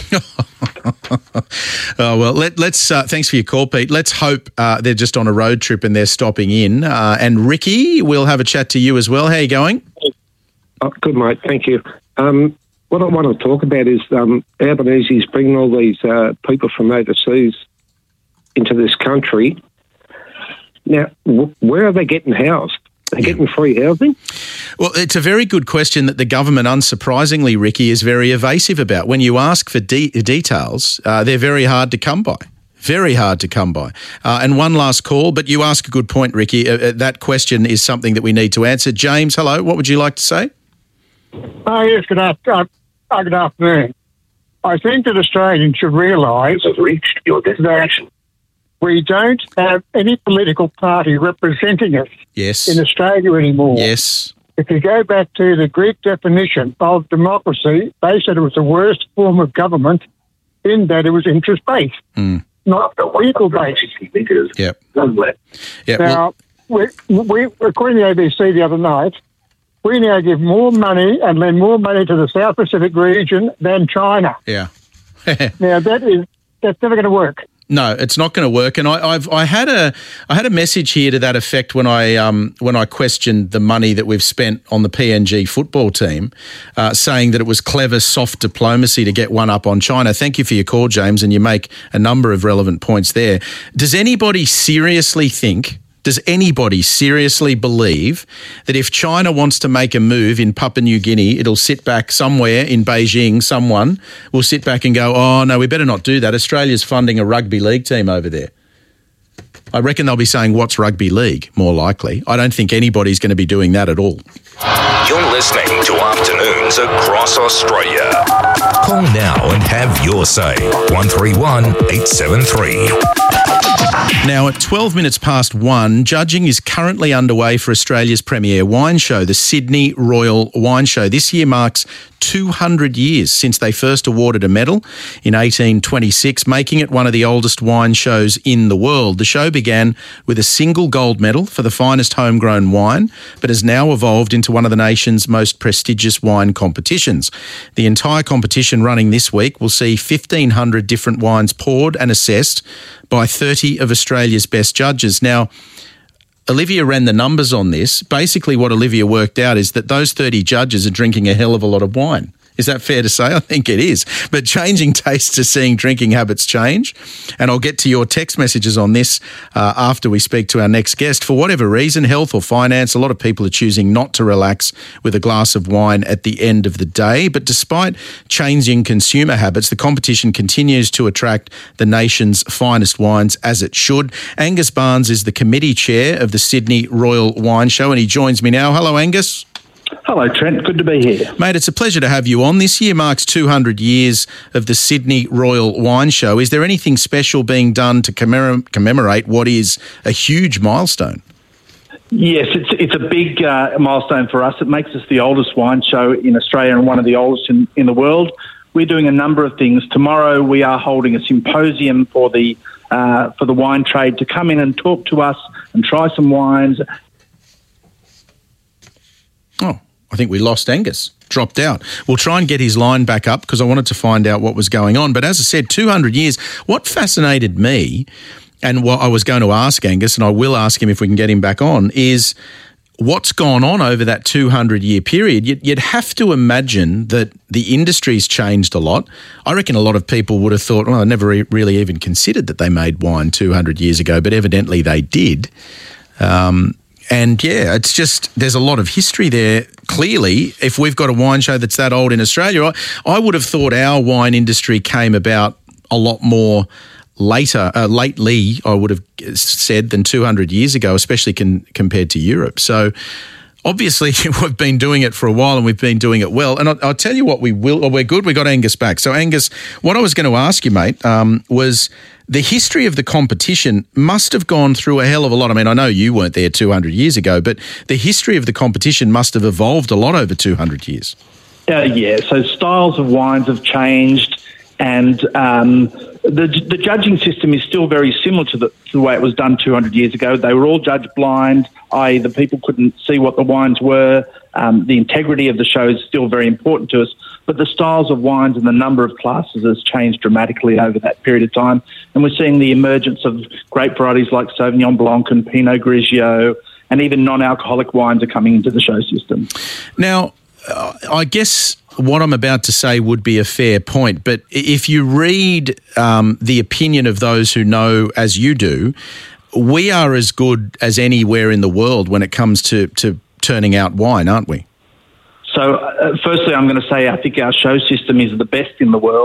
Oh, well, let, let's, uh, thanks for your call, Pete. Let's hope uh, they're just on a road trip and they're stopping in. Uh, and Ricky, we'll have a chat to you as well. How are you going? Oh, good, mate. Thank you. Um, what I want to talk about is um, Albanese's bringing all these uh, people from overseas into this country. Now, w- where are they getting housed? They're getting free housing? Well, it's a very good question that the government, unsurprisingly, Ricky, is very evasive about. When you ask for de- details, uh, they're very hard to come by. Very hard to come by. Uh, and one last call, but you ask a good point, Ricky. Uh, uh, that question is something that we need to answer. James, hello. What would you like to say? Oh, yes, good, after, uh, good afternoon. I think that Australians should realise reached your destination. We don't have any political party representing us yes. in Australia anymore. Yes. If you go back to the Greek definition of democracy, they said it was the worst form of government in that it was interest-based, mm. not equal-based. Yep. Yep. Now, we, we, according to the A B C the other night, we now give more money and lend more money to the South Pacific region than China. Yeah. Now, that is that's never going to work. No, it's not going to work. And I, I've I had a I had a message here to that effect when I um when I questioned the money that we've spent on the P N G football team, uh, saying that it was clever, soft diplomacy to get one up on China. Thank you for your call, James, and you make a number of relevant points there. Does anybody seriously think? Does anybody seriously believe that if China wants to make a move in Papua New Guinea, it'll sit back somewhere in Beijing, someone will sit back and go, oh, no, we better not do that. Australia's funding a rugby league team over there. I reckon they'll be saying, what's rugby league, more likely. I don't think anybody's going to be doing that at all. You're listening to Afternoons across Australia. Call now and have your say. one three one eight seven three. Now, at twelve minutes past one, judging is currently underway for Australia's premier wine show, the Sydney Royal Wine Show. This year marks two hundred years since they first awarded a medal in eighteen twenty-six, making it one of the oldest wine shows in the world. The show began with a single gold medal for the finest homegrown wine, but has now evolved into one of the nation's most prestigious wine competitions. The entire competition running this week will see fifteen hundred different wines poured and assessed by thirty of Australia's best judges. Now, Olivia ran the numbers on this. Basically, what Olivia worked out is that those thirty judges are drinking a hell of a lot of wine. Is that fair to say? I think it is. But changing tastes are seeing drinking habits change. And I'll get to your text messages on this uh, after we speak to our next guest. For whatever reason, health or finance, a lot of people are choosing not to relax with a glass of wine at the end of the day. But despite changing consumer habits, the competition continues to attract the nation's finest wines, as it should. Angus Barnes is the committee chair of the Sydney Royal Wine Show, and he joins me now. Hello, Angus. Hello, Trent. Good to be here. Mate, it's a pleasure to have you on. This year marks two hundred years of the Sydney Royal Wine Show. Is there anything special being done to commemor- commemorate what is a huge milestone? Yes, it's it's a big uh, milestone for us. It makes us the oldest wine show in Australia and one of the oldest in, in the world. We're doing a number of things. Tomorrow we are holding a symposium for the uh, for the wine trade to come in and talk to us and try some wines. Oh, I think we lost Angus. Dropped out. We'll try and get his line back up because I wanted to find out what was going on. But as I said, two hundred years. What fascinated me, and what I was going to ask Angus, and I will ask him if we can get him back on, is what's gone on over that two hundred year period. You'd, you'd have to imagine that the industry's changed a lot. I reckon a lot of people would have thought, well, I never re- really even considered that they made wine two hundred years ago, but evidently they did. Um And yeah, it's just, there's a lot of history there. Clearly, if we've got a wine show that's that old in Australia, I, I would have thought our wine industry came about a lot more later, uh, lately, I would have said, than two hundred years ago, especially con- compared to Europe. So obviously, we've been doing it for a while and we've been doing it well. And I'll, I'll tell you what, we will, well, we're good. We got Angus back. So Angus, what I was going to ask you, mate, um, was the history of the competition must have gone through a hell of a lot. I mean, I know you weren't there two hundred years ago, but the history of the competition must have evolved a lot over two hundred years. Uh, yeah, so styles of wines have changed, and um, the the judging system is still very similar to the, to the way it was done two hundred years ago. They were all judged blind, that is the people couldn't see what the wines were. Um, the integrity of the show is still very important to us, but the styles of wines and the number of classes has changed dramatically over that period of time. And we're seeing the emergence of grape varieties like Sauvignon Blanc and Pinot Grigio, and even non-alcoholic wines are coming into the show system. Now, uh, I guess what I'm about to say would be a fair point, but if you read um, the opinion of those who know as you do, we are as good as anywhere in the world when it comes to, to turning out wine, aren't we? So, uh, firstly, I'm going to say I think our show system is the best in the world.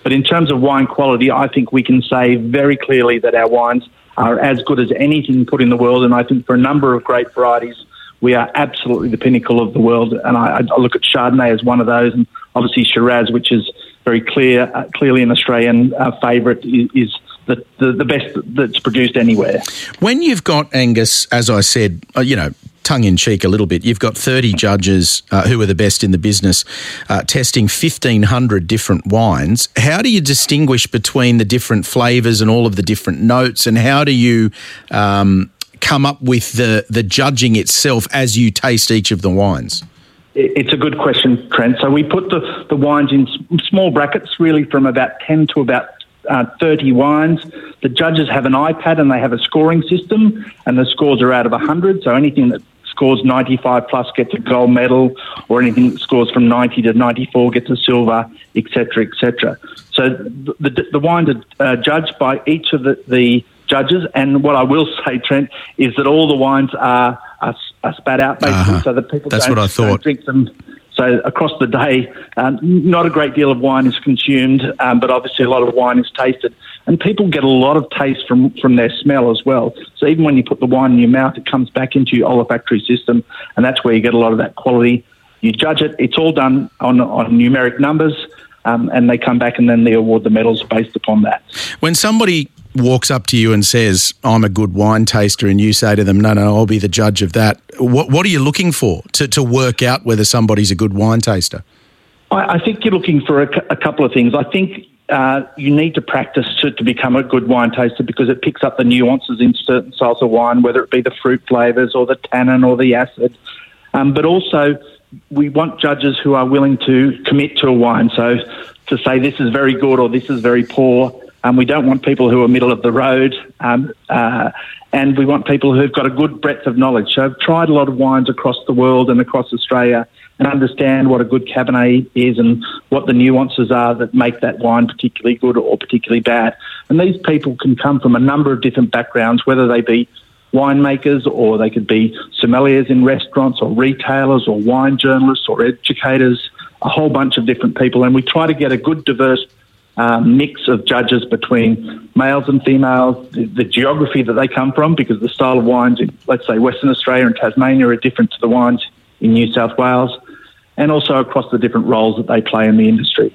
But in terms of wine quality, I think we can say very clearly that our wines are as good as anything put in the world. And I think for a number of great varieties, we are absolutely the pinnacle of the world. And I, I look at Chardonnay as one of those, and obviously Shiraz, which is very clear, uh, clearly an Australian uh, favourite, is, is the, the, the best that's produced anywhere. When you've got, Angus, as I said, uh, you know, tongue-in-cheek a little bit, you've got thirty judges uh, who are the best in the business uh, testing fifteen hundred different wines. How do you distinguish between the different flavours and all of the different notes, and how do you um, come up with the, the judging itself as you taste each of the wines? It's a good question, Trent. So we put the, the wines in small brackets, really from about ten to about uh, thirty wines. The judges have an iPad and they have a scoring system, and the scores are out of one hundred. So anything that scores ninety-five plus gets a gold medal, or anything that scores from ninety to ninety-four gets a silver, et cetera, et cetera. So the, the, the wines are uh, judged by each of the, the judges, and what I will say, Trent, is that all the wines are, are, are spat out, basically, uh-huh. so that people That's don't, what I thought. don't drink them. So across the day, um, not a great deal of wine is consumed, um, but obviously a lot of wine is tasted. And people get a lot of taste from, from their smell as well. So even when you put the wine in your mouth, it comes back into your olfactory system, and that's where you get a lot of that quality. You judge it. It's all done on, on numeric numbers, um, and they come back and then they award the medals based upon that. When somebody walks up to you and says, I'm a good wine taster, and you say to them, no, no, I'll be the judge of that, what, what are you looking for to, to work out whether somebody's a good wine taster? I, I think you're looking for a, a couple of things. I think uh, you need to practice to, to become a good wine taster, because it picks up the nuances in certain styles of wine, whether it be the fruit flavours or the tannin or the acid. Um, but also, we want judges who are willing to commit to a wine. So to say this is very good or this is very poor. Um, we don't want people who are middle of the road, um, uh, and we want people who've got a good breadth of knowledge. So I've tried a lot of wines across the world and across Australia, and understand what a good Cabernet is and what the nuances are that make that wine particularly good or particularly bad. And these people can come from a number of different backgrounds, whether they be winemakers, or they could be sommeliers in restaurants, or retailers, or wine journalists, or educators, a whole bunch of different people. And we try to get a good diverse Um, mix of judges between males and females, the, the geography that they come from, because the style of wines in, let's say, Western Australia and Tasmania are different to the wines in New South Wales, and also across the different roles that they play in the industry.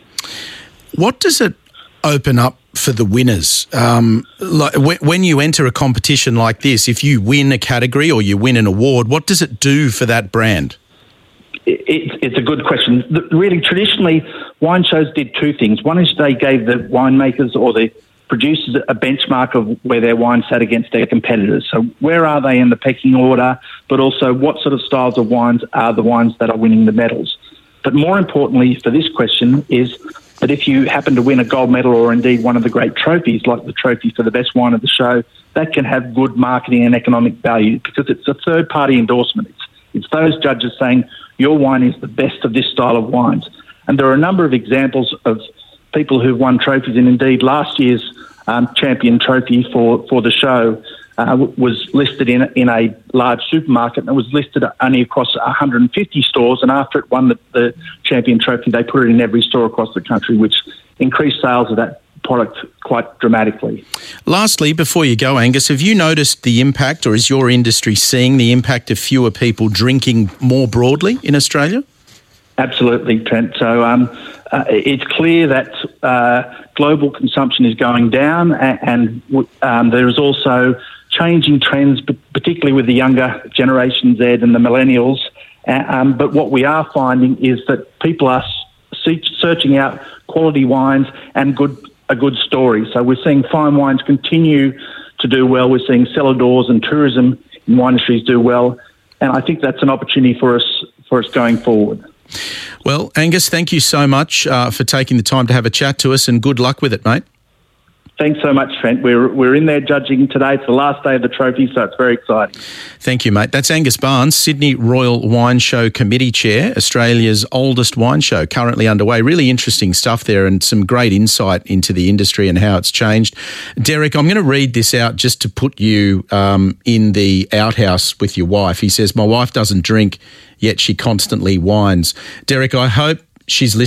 What does it open up for the winners? Um, like when you enter a competition like this, if you win a category or you win an award, what does it do for that brand? It, it's a good question. Really, traditionally, wine shows did two things. One is they gave the winemakers or the producers a benchmark of where their wine sat against their competitors. So where are they in the pecking order, but also what sort of styles of wines are the wines that are winning the medals. But more importantly for this question is that if you happen to win a gold medal, or indeed one of the great trophies, like the trophy for the best wine of the show, that can have good marketing and economic value, because it's a third-party endorsement. It's, it's those judges saying, your wine is the best of this style of wines. And there are a number of examples of people who've won trophies, and indeed last year's um, champion trophy for, for the show uh, was listed in, in a large supermarket, and it was listed only across one hundred fifty stores, and after it won the, the champion trophy, they put it in every store across the country, which increased sales of that product quite dramatically. Lastly, before you go, Angus, have you noticed the impact, or is your industry seeing the impact of fewer people drinking more broadly in Australia? Absolutely, Trent. So um, uh, it's clear that uh, global consumption is going down, and, and um, there is also changing trends, particularly with the younger Generation Z and the millennials. Uh, um, but what we are finding is that people are searching out quality wines and good a good story. So we're seeing fine wines continue to do well. We're seeing cellar doors and tourism in wine industries do well. And I think that's an opportunity for us for us going forward. Well, Angus, thank you so much uh, for taking the time to have a chat to us, and good luck with it, mate. Thanks so much, Trent. We're we're in there judging today. It's the last day of the trophy, so it's very exciting. Thank you, mate. That's Angus Barnes, Sydney Royal Wine Show Committee Chair, Australia's oldest wine show, currently underway. Really interesting stuff there, and some great insight into the industry and how it's changed. Derek, I'm going to read this out just to put you um, in the outhouse with your wife. He says, my wife doesn't drink, yet she constantly whines. Derek, I hope she's listening,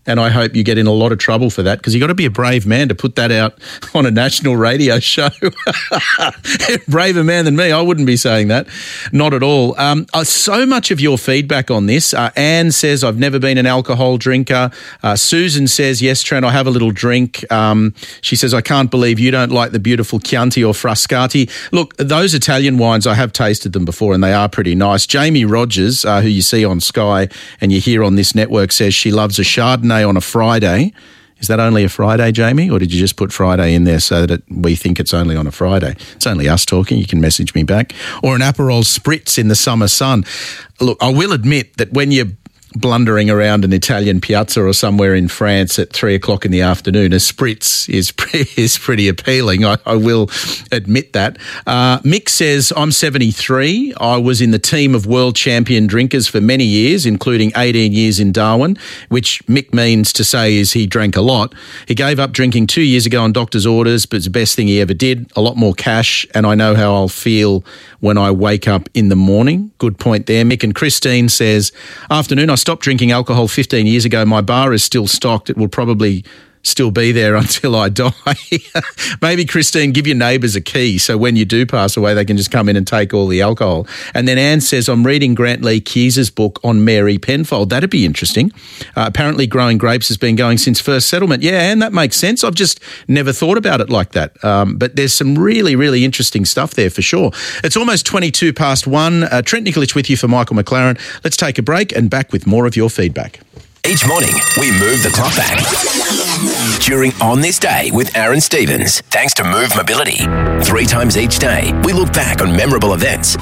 And I hope you get in a lot of trouble for that, because you've got to be a brave man to put that out on a national radio show. Braver man than me. I wouldn't be saying that. Not at all. Um, uh, so much of your feedback on this. Uh, Anne says, I've never been an alcohol drinker. Uh, Susan says, yes, Trent, I have a little drink. Um, she says, I can't believe you don't like the beautiful Chianti or Frascati. Look, those Italian wines, I have tasted them before and they are pretty nice. Jamie Rogers, uh, who you see on Sky and you hear on this network, says she loves a Chardonnay on a Friday. Is that only a Friday, Jamie, or did you just put Friday in there so that it, we think it's only on a Friday? It's only us talking. You can message me back. Or an Aperol Spritz in the summer sun. Look, I will admit that when you're blundering around an Italian piazza or somewhere in France at three o'clock in the afternoon, a spritz is pretty, is pretty appealing. I, I will admit that. Uh, Mick says, I'm seventy-three. I was in the team of world champion drinkers for many years, including eighteen years in Darwin, which Mick means to say is he drank a lot. He gave up drinking two years ago on doctor's orders, but it's the best thing he ever did. A lot more cash, and I know how I'll feel when I wake up in the morning. Good point there, Mick. And Christine says, afternoon, I stopped drinking alcohol fifteen years ago. My bar is still stocked. It will probably still be there until I die. Maybe, Christine, give your neighbours a key so when you do pass away, they can just come in and take all the alcohol. And then Anne says, I'm reading Grant Lee Keyes's book on Mary Penfold. That'd be interesting. Uh, apparently growing grapes has been going since first settlement. Yeah, Anne, that makes sense. I've just never thought about it like that. Um, but there's some really, really interesting stuff there for sure. It's almost twenty-two past one. Uh, Trent Nikolic with you for Michael McLaren. Let's take a break and back with more of your feedback. Each morning, we move the clock back. During On This Day with Aaron Stevens, thanks to Move Mobility. Three times each day, we look back on memorable events,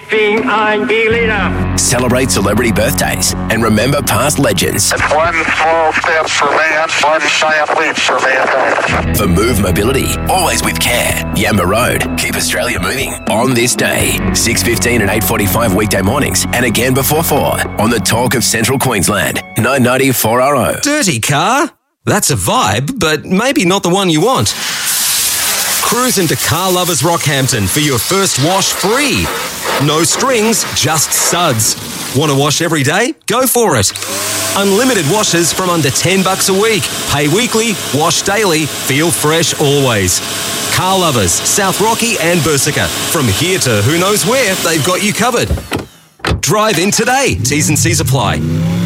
celebrate celebrity birthdays, and remember past legends. It's one small step for man, one giant leap for mankind. For Move Mobility, always with care. Yamba Road, keep Australia moving. On This Day, six fifteen and eight forty-five weekday mornings, and again before four on the Talk of Central Queensland, nine ninety four R O. Dirty car? That's a vibe, but maybe not the one you want. Cruise into Car Lovers Rockhampton for your first wash free. No strings, just suds. Want to wash every day? Go for it. Unlimited washes from under ten bucks a week. Pay weekly, wash daily, feel fresh always. Car Lovers, South Rocky and Bursica. From here to who knows where, they've got you covered. Drive in today. T's and C's apply.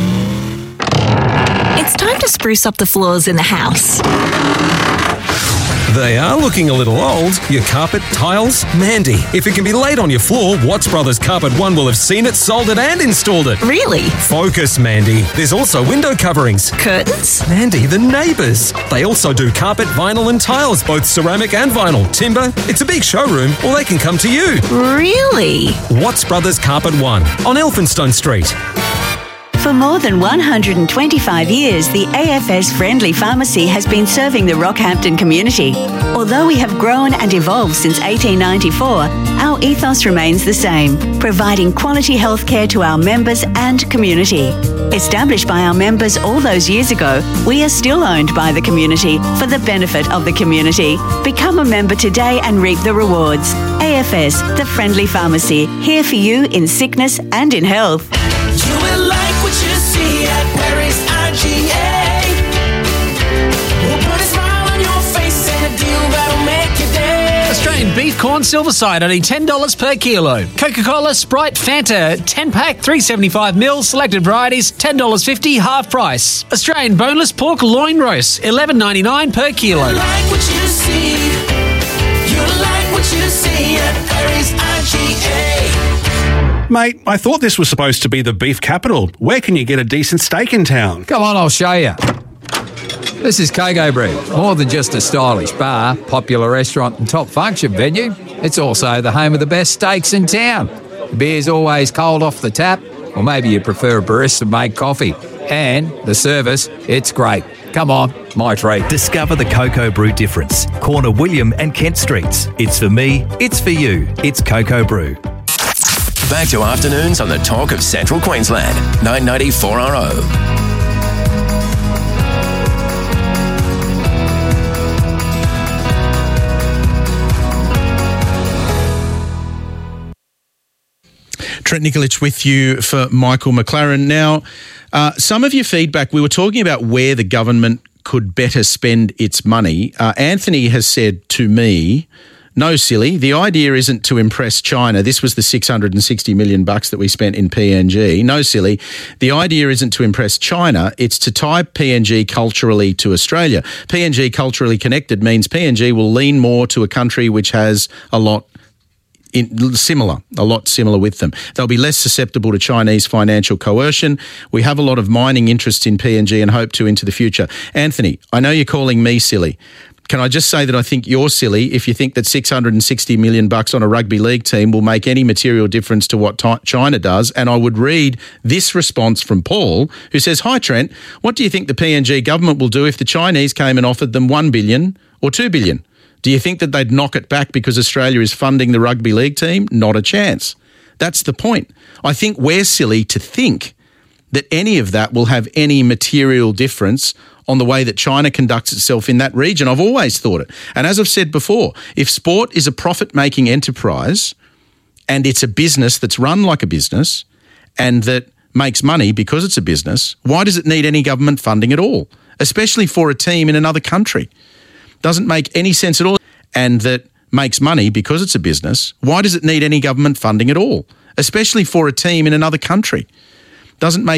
It's time to spruce up the floors in the house. They are looking a little old. Your carpet, tiles, Mandy. If it can be laid on your floor, Watts Brothers Carpet One will have seen it, sold it and installed it. Really? Focus, Mandy. There's also window coverings. Curtains? Mandy, the neighbours. They also do carpet, vinyl and tiles, both ceramic and vinyl. Timber. It's a big showroom, or they can come to you. Really? Watts Brothers Carpet One on Elphinstone Street. For more than one hundred twenty-five years, the A F S Friendly Pharmacy has been serving the Rockhampton community. Although we have grown and evolved since eighteen ninety-four, our ethos remains the same, providing quality healthcare to our members and community. Established by our members all those years ago, we are still owned by the community for the benefit of the community. Become a member today and reap the rewards. A F S, the Friendly Pharmacy, here for you in sickness and in health. You will like what you see at Perry's I G A. We'll put a smile on your face and a deal that'll make your day. Australian beef corn silver side, only ten dollars per kilo. Coca-Cola, Sprite, Fanta, ten pack, three seventy-five mils, selected varieties, ten dollars fifty, half price. Australian boneless pork loin roast, eleven ninety-nine per kilo. You like what you see. You like what you see at Perry's I G A. Mate, I thought this was supposed to be the beef capital. Where can you get a decent steak in town? Come on, I'll show you. This is Coco Brew. More than just a stylish bar, popular restaurant and top function venue, it's also the home of the best steaks in town. The beer's always cold off the tap, or maybe you prefer a barista-made coffee. And the service, it's great. Come on, my treat. Discover the Coco Brew difference. Corner William and Kent Streets. It's for me, it's for you. It's Coco Brew. Back to afternoons on the Talk of Central Queensland, nine ninety four R O. Trent Nikolic with you for Michael McLaren. Now, uh, some of your feedback, we were talking about where the government could better spend its money. Uh, Anthony has said to me, no, silly, the idea isn't to impress China. This was the six hundred sixty million bucks that we spent in P N G. No, silly, the idea isn't to impress China. It's to tie P N G culturally to Australia. P N G culturally connected means P N G will lean more to a country which has a lot In, similar, a lot similar with them. They'll be less susceptible to Chinese financial coercion. We have a lot of mining interests in P N G and hope to into the future. Anthony, I know you're calling me silly. Can I just say that I think you're silly if you think that six hundred sixty million bucks on a rugby league team will make any material difference to what t- China does? And I would read this response from Paul, who says, "Hi Trent, what do you think the P N G government will do if the Chinese came and offered them one billion or two billion? Do you think that they'd knock it back because Australia is funding the rugby league team? Not a chance." That's the point. I think we're silly to think that any of that will have any material difference on the way that China conducts itself in that region. I've always thought it. And as I've said before, if sport is a profit-making enterprise and it's a business that's run like a business and that makes money because it's a business, why does it need any government funding at all, especially for a team in another country? Doesn't make any sense at all. And that makes money because it's a business, why does it need any government funding at all, especially for a team in another country? Doesn't make